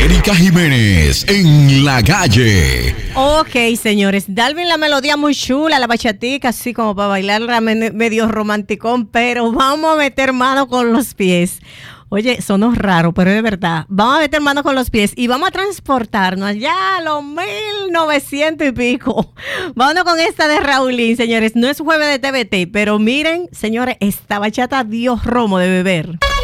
Erika Jiménez en la calle. Ok, señores, Dalvin, la melodía muy chula, la bachatica, así como para bailarla medio romanticón, pero vamos a meter mano con los pies. Oye, sonó raro, pero es verdad. Vamos a meter mano con los pies y vamos a transportarnos ya a los 1900 y pico. Vámonos con esta de Raulín, señores. No es jueves de TVT, pero miren, señores, esta bachata dio romo de beber.